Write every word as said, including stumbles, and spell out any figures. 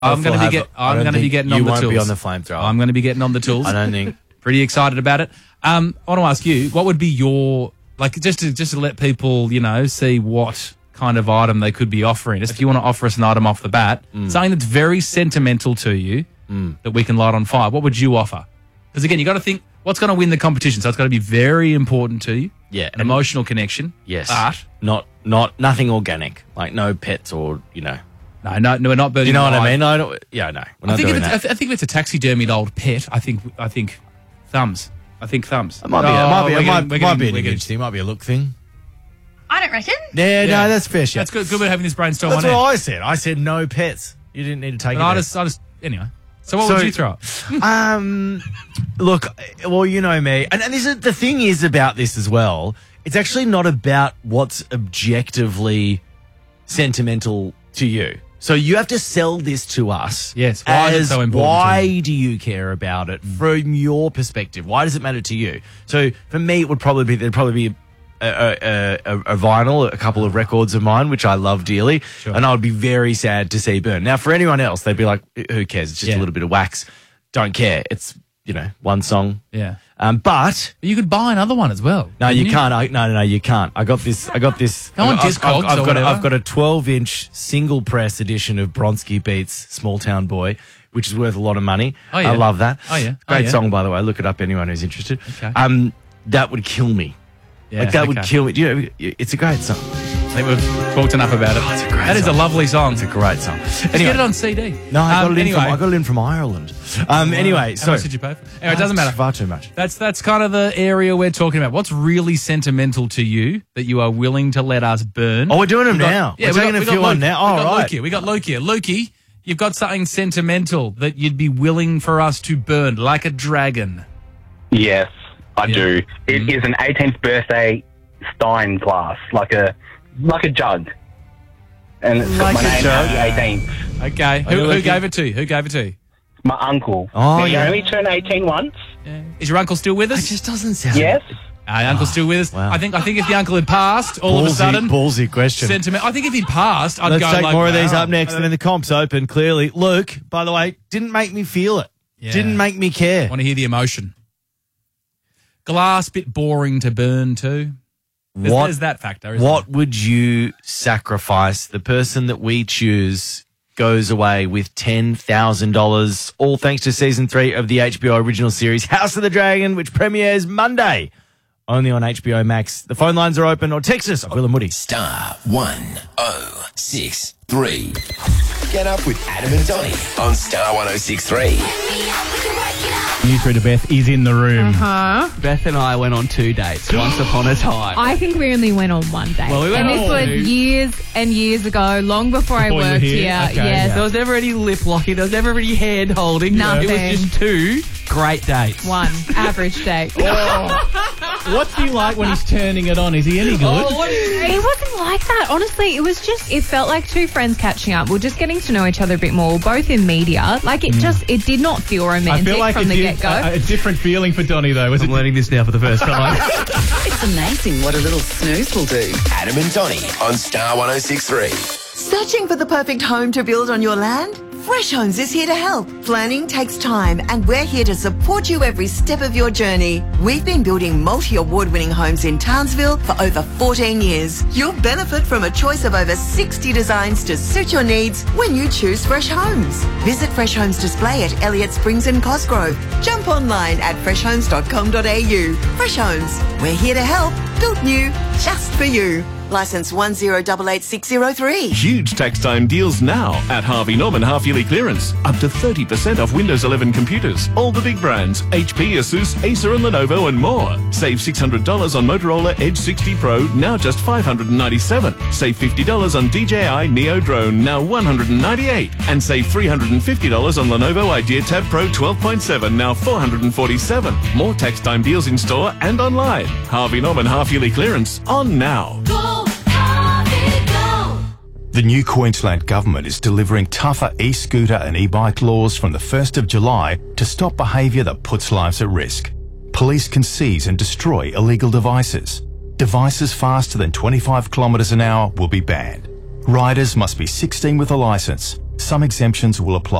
I'm going to be get. I'm going to be getting on the tools. You won't be on the flamethrower. I'm going to be getting on the tools. I don't think. Pretty excited about it. Um, I want to ask you, what would be your like just to just to let people, you know, see what kind of item they could be offering. Just if you want to offer us an item off the bat, mm. something that's very sentimental to you mm. that we can light on fire. What would you offer? Because again, you got to think what's going to win the competition. So it's got to be very important to you. Yeah, an emotional connection. Yes, art. Not not nothing organic, like no pets or you know. No, no, no, we're not burning. Do you know what alive. I mean? I don't, yeah, no. We're not I think doing if it's, that. I think if it's a taxidermied old pet, I think I think thumbs. I think thumbs. It might be. Oh, it might be. It getting, might, might getting, be an getting, image thing. It might be a look thing. I don't reckon. Yeah, Yeah. no, that's fair. Shit. That's good. Good we're having this brainstorm That's on what air. I said. I said no pets. You didn't need to take But it. I there. just, I just, anyway. So what So- would you throw? Um, look, well, you know me, and, and this is, the thing is about this as well. It's actually not about what's objectively sentimental to you. So you have to sell this to us. Yes, why is it as so important to Why do you care about it from your perspective? Why does it matter to you? So for me, it would probably be there'd probably be a, a, a, a vinyl, a couple of records of mine, which I love dearly, Sure. and I would be very sad to see burn. Now, for anyone else, they'd be like, "Who cares? It's just Yeah. a little bit of wax. Don't care. It's you know one song." Yeah. Um, but But you could buy another one as well. no, couldn't you can't. I, no, no, no, you can't. I got this. I got this. Go on I've, Discogs I've, I've or got. A, whatever. I've got a twelve-inch single press edition of Bronski Beats "Small Town Boy," which is worth a lot of money. Oh, yeah. I love that. Oh, yeah. Oh, Great yeah. song, by the way. Look it up. Anyone who's interested. Okay. Um, that would kill me. Yeah, like that would okay. kill me. Do you know, it's a great song. I think we've talked enough about it. it's a great That is a song. lovely song. It's a great song. Let's Anyway, get it on C D. no, I got Um, it in anyway. from. I got it in from Ireland. Um, anyway, How so much did you pay for it? Anyway, it doesn't matter. Far too much. That's that's kind of the area we're talking about. What's really sentimental to you that you are willing to let us burn? Oh, we're doing them We've got- now. Yeah, we're we got- taking we a got few Luke. on now. We Oh, got right. Luke here. We got Luke here. Lukey, you've got something sentimental that you'd be willing for us to burn, like a dragon. Yes, I Yeah. do. It Mhm. is an eighteenth birthday Stein glass, like a like a jug, and it's got Like my a name jug? on the eighteenth. Okay. Are you Who, who looking- gave it to you? Who gave it to you? My uncle. Oh, Now, yeah. You only turn eighteen once. Yeah. Is your uncle still with It us? just doesn't sound. Yes. Uh, uncle's still with us. wow. I think I think if the uncle had passed, all of a Ballsy- sudden, ballsy question. sentiment. I think if he'd passed, I'd Let's go take like, more of these wow. up next, and then the comp's open. Clearly, Luke, by the way, didn't make me feel it. Yeah. Didn't make me care. Want to hear the emotion? Glass, bit boring to burn too. There's, What? there's that factor. Isn't What would you sacrifice? The person that we choose goes away with ten thousand dollars, all thanks to season three of the H B O original series House of the Dragon, which premieres Monday, only on H B O Max. The phone lines are open, or text us, Will and Woody. Star one oh six three. Get up with Adam and Donny on Star one oh six three. You through to Beth is in the room. Huh? Beth and I went on two dates once upon a time. I think we only went on one date. Well, we went and this on was two. years and years ago, long before, I Before you were worked here? here. Okay, yes. There was never any lip locking. There was never any hand holding. Nothing. It was just two great dates. One average date. What's he like when he's turning it on? Is he any good? Oh, It wasn't like that. Honestly, it was just, it felt like two friends catching up. We're just getting to know each other a bit more. We're both in media. Like, it just, it did not feel I romantic feel like from it the did- get-go. a, a different feeling for Donny, though. Was I'm it? learning this now for the first time. It's amazing what a little snooze will do. Adam and Donny on Star one oh six three. Searching for the perfect home to build on your land? Fresh Homes is here to help. Planning takes time, and we're here to support you every step of your journey. We've been building multi-award-winning homes in Townsville for over fourteen years. You'll benefit from a choice of over sixty designs to suit your needs when you choose Fresh Homes. Visit Fresh Homes Display at Elliott Springs and Cosgrove. Jump online at fresh homes dot com dot a u. Fresh Homes, we're here to help. Built new, just for you. Licence one zero eight eight six zero three. Huge tax time deals now at Harvey Norman half-yearly clearance. Up to thirty percent off Windows eleven computers. All the big brands, H P, Asus, Acer and Lenovo and more. Save six hundred dollars on Motorola Edge sixty Pro, now just five hundred ninety-seven dollars. Save fifty dollars on D J I Neo Drone, now one hundred ninety-eight dollars. And save three hundred fifty dollars on Lenovo Idea Tab Pro twelve point seven, now four hundred forty-seven dollars. More tax time deals in store and online. Harvey Norman half-yearly clearance on now. The new Queensland Government is delivering tougher e-scooter and e-bike laws from the first of July to stop behaviour that puts lives at risk. Police can seize and destroy illegal devices. Devices faster than twenty-five kilometres an hour will be banned. Riders must be sixteen with a licence. Some exemptions will apply.